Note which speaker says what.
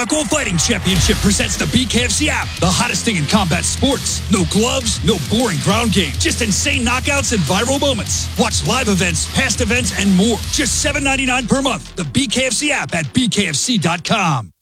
Speaker 1: Knuckle Fighting Championship presents the BKFC app, the hottest thing in combat sports. No gloves, no boring ground game, just insane knockouts and viral moments. Watch live events, past events, and more. Just $7.99 per month. The BKFC app at BKFC.com.